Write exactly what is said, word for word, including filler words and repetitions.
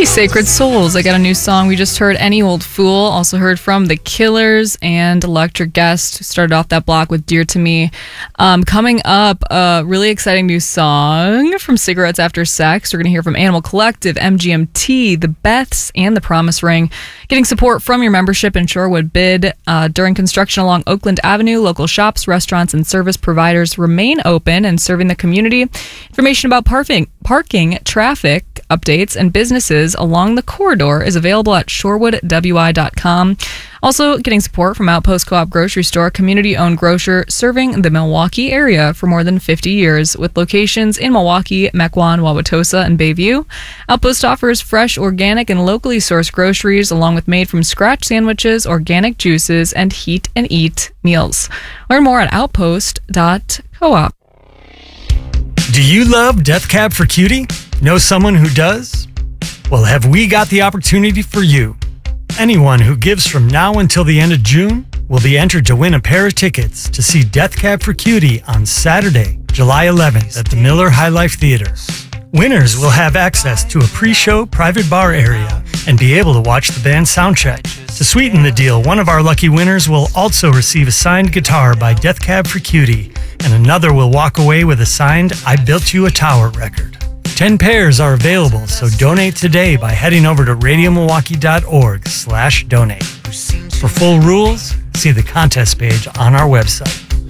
Hey, Sacred Souls. I got a new song. We just heard Any Old Fool. Also heard from The Killers and Electric Guest. Started off that block with Dear to Me. Um, coming up, a really exciting new song from Cigarettes After Sex. We're going to hear from Animal Collective, M G M T, The Beths, and The Promise Ring. Getting support from your membership in Shorewood Bid. Uh, during construction along Oakland Avenue, local shops, restaurants, and service providers remain open and serving the community. Information about parking, parking, traffic updates, and businesses along the corridor is available at shorewood w i dot com. Also getting support from Outpost Co-op Grocery Store, community-owned grocer serving the Milwaukee area for more than fifty years with locations in Milwaukee, Mequon, Wauwatosa, and Bayview. Outpost offers fresh, organic, and locally sourced groceries along with made-from-scratch sandwiches, organic juices, and heat and eat meals. Learn more at outpost dot coop. Do you love Death Cab for Cutie? Know someone who does? Well, have we got the opportunity for you? Anyone who gives from now until the end of June will be entered to win a pair of tickets to see Death Cab for Cutie on Saturday, July eleventh at the Miller High Life Theater. Winners will have access to a pre-show private bar area and be able to watch the band soundcheck. To sweeten the deal, one of our lucky winners will also receive a signed guitar by Death Cab for Cutie, and another will walk away with a signed I Built You a Tower record. Ten pairs are available, so donate today by heading over to radiomilwaukee.org slash donate. For full rules, see the contest page on our website.